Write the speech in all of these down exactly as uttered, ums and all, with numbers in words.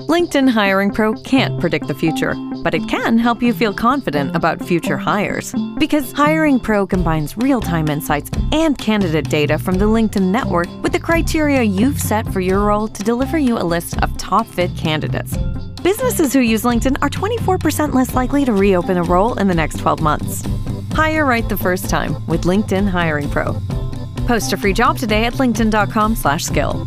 LinkedIn Hiring Pro can't predict the future, but it can help you feel confident about future hires. Because Hiring Pro combines real-time insights and candidate data from the LinkedIn network with the criteria you've set for your role to deliver you a list of top-fit candidates. Businesses who use LinkedIn are twenty-four percent less likely to reopen a role in the next twelve months. Hire right the first time with LinkedIn Hiring Pro. Post a free job today at linkedin.com slash skill.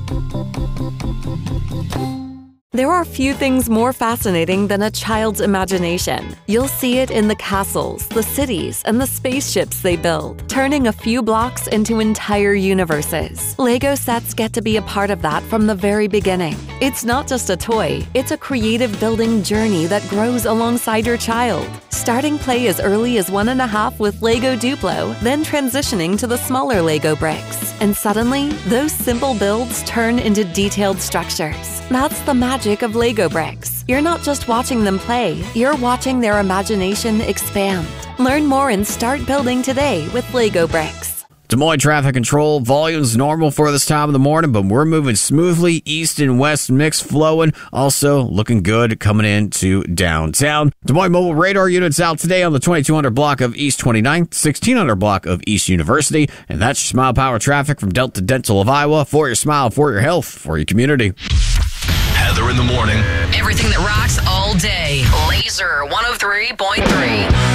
There are few things more fascinating than a child's imagination. You'll see it in the castles, the cities, and the spaceships they build, turning a few blocks into entire universes. Lego sets get to be a part of that from the very beginning. It's not just a toy, it's a creative building journey that grows alongside your child. Starting play as early as one and a half with Lego Duplo, then transitioning to the smaller Lego bricks. And suddenly, those simple builds turn into detailed structures. That's the magic of Lego bricks. You're not just watching them play, you're watching their imagination expand. Learn more and start building today with Lego bricks. Des Moines traffic control, volume's normal for this time of the morning, but we're moving smoothly. East and west mix flowing. Also looking good coming into downtown. Des Moines mobile radar units out today on the twenty-two hundred block of East twenty-ninth, sixteen hundred block of East University. And that's your Smile Power traffic from Delta Dental of Iowa. For your smile, for your health, for your community. Heather in the morning. Everything that rocks all day. Laser one oh three point three.